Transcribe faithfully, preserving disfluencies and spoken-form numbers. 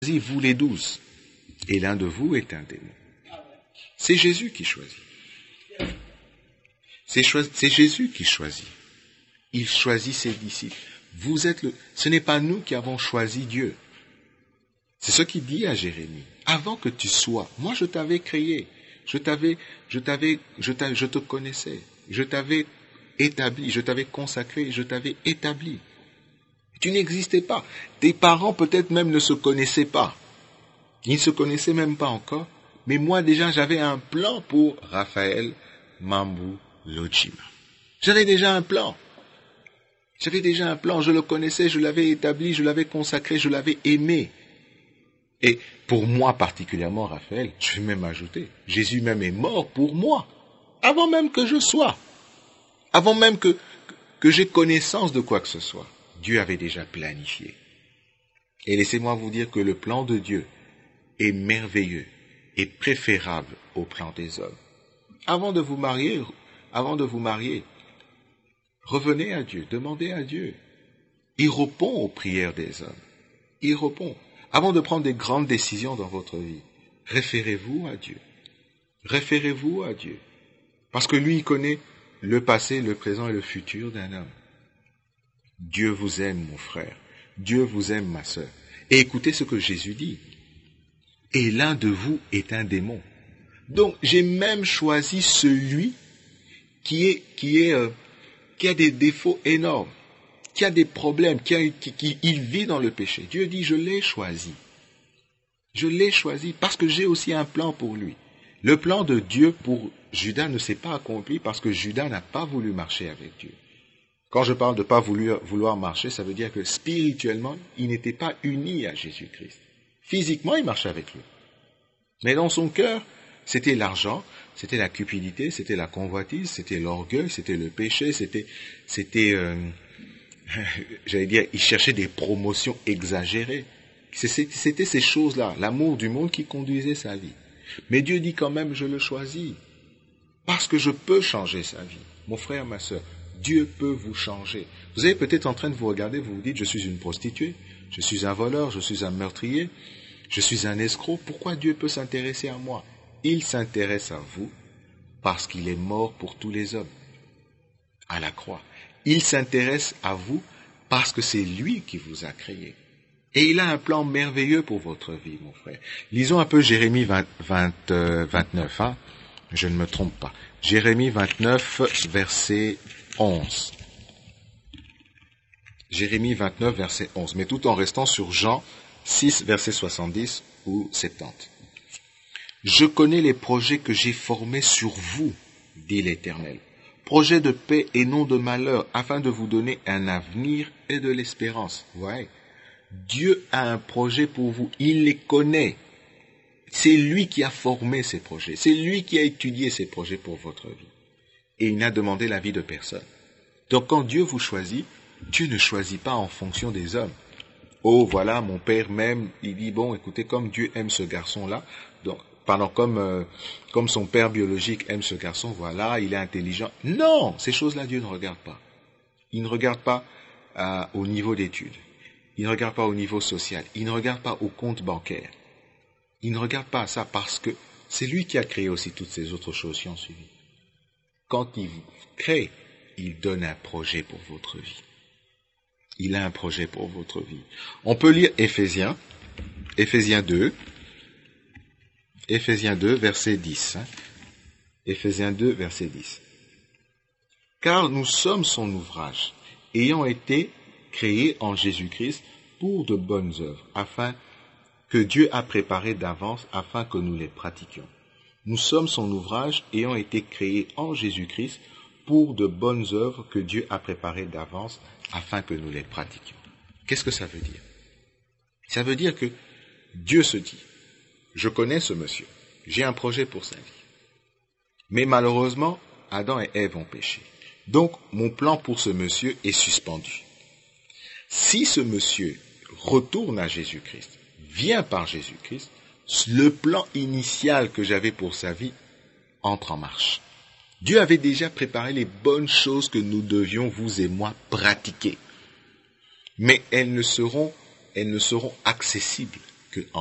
vous les douze, et l'un de vous est un démon. C'est Jésus qui choisit. C'est, choi- c'est Jésus qui choisit. Il choisit ses disciples. Vous êtes le, ce n'est pas nous qui avons choisi Dieu. C'est ce qu'il dit à Jérémie. Avant que tu sois, moi je t'avais créé. Je t'avais, je t'avais, je t'avais, je te connaissais. Je t'avais établi, je t'avais consacré, je t'avais établi. Tu n'existais pas. Tes parents peut-être même ne se connaissaient pas. Ils ne se connaissaient même pas encore. Mais moi déjà j'avais un plan pour Raphaël Mambou Lojima. J'avais déjà un plan. J'avais déjà un plan. Je le connaissais, je l'avais établi, je l'avais consacré, je l'avais aimé. Et pour moi particulièrement, Raphaël, je vais même ajouter, Jésus même est mort pour moi. Avant même que je sois. Avant même que, que j'ai connaissance de quoi que ce soit. Dieu avait déjà planifié. Et laissez-moi vous dire que le plan de Dieu est merveilleux et préférable au plan des hommes. Avant de vous marier, avant de vous marier, revenez à Dieu, demandez à Dieu. Il répond aux prières des hommes. Il répond. Avant de prendre des grandes décisions dans votre vie, référez-vous à Dieu. Référez-vous à Dieu. Parce que lui, il connaît le passé, le présent et le futur d'un homme. Dieu vous aime, mon frère. Dieu vous aime, ma sœur. Et écoutez ce que Jésus dit. Et l'un de vous est un démon. Donc, j'ai même choisi celui qui est, qui est, euh, qui a des défauts énormes, qui a des problèmes, qui, a, qui, qui il vit dans le péché. Dieu dit, je l'ai choisi. Je l'ai choisi parce que j'ai aussi un plan pour lui. Le plan de Dieu pour Judas ne s'est pas accompli parce que Judas n'a pas voulu marcher avec Dieu. Quand je parle de pas vouloir, vouloir marcher, ça veut dire que spirituellement, il n'était pas uni à Jésus-Christ. Physiquement, il marchait avec lui. Mais dans son cœur, c'était l'argent, c'était la cupidité, c'était la convoitise, c'était l'orgueil, c'était le péché, c'était, c'était, euh, j'allais dire, il cherchait des promotions exagérées. C'était ces choses-là, l'amour du monde qui conduisait sa vie. Mais Dieu dit quand même, je le choisis. Parce que je peux changer sa vie. Mon frère, ma sœur, Dieu peut vous changer. Vous êtes peut-être en train de vous regarder, vous vous dites, je suis une prostituée, je suis un voleur, je suis un meurtrier, je suis un escroc. Pourquoi Dieu peut s'intéresser à moi? Il s'intéresse à vous parce qu'il est mort pour tous les hommes, à la croix. Il s'intéresse à vous parce que c'est lui qui vous a créé. Et il a un plan merveilleux pour votre vie, mon frère. Lisons un peu Jérémie vingt, vingt, euh, vingt-neuf, hein. Je ne me trompe pas. Jérémie vingt-neuf, verset onze. Jérémie vingt-neuf, verset onze. Mais tout en restant sur Jean six, verset soixante-dix ou soixante-dix. Je connais les projets que j'ai formés sur vous, dit l'Éternel. Projets de paix et non de malheur, afin de vous donner un avenir et de l'espérance. Ouais. Dieu a un projet pour vous. Il les connaît. C'est lui qui a formé ces projets. C'est lui qui a étudié ces projets pour votre vie. Et il n'a demandé l'avis de personne. Donc quand Dieu vous choisit, Dieu ne choisit pas en fonction des hommes. Oh, voilà, mon père m'aime. Il dit, bon, écoutez, comme Dieu aime ce garçon-là, donc, pardon, comme, euh, comme son père biologique aime ce garçon, voilà, il est intelligent. Non, ces choses-là, Dieu ne regarde pas. Il ne regarde pas euh, au niveau d'études. Il ne regarde pas au niveau social. Il ne regarde pas au compte bancaire. Il ne regarde pas à ça parce que c'est lui qui a créé aussi toutes ces autres choses qui ont suivi. Quand il vous crée, il donne un projet pour votre vie. Il a un projet pour votre vie. On peut lire Éphésiens, Éphésiens deux, Éphésiens deux, verset dix. Hein. Éphésiens deux, verset dix. Car nous sommes son ouvrage, ayant été créés en Jésus-Christ pour de bonnes œuvres, afin que Dieu a préparé d'avance afin que nous les pratiquions. Nous sommes son ouvrage ayant été créés en Jésus-Christ pour de bonnes œuvres que Dieu a préparées d'avance afin que nous les pratiquions. Qu'est-ce que ça veut dire? Ça veut dire que Dieu se dit, je connais ce monsieur, j'ai un projet pour sa vie. Mais malheureusement, Adam et Ève ont péché. Donc, mon plan pour ce monsieur est suspendu. Si ce monsieur retourne à Jésus-Christ, vient par Jésus-Christ, le plan initial que j'avais pour sa vie entre en marche. Dieu avait déjà préparé les bonnes choses que nous devions, vous et moi, pratiquer. Mais elles ne seront, elles ne seront accessibles que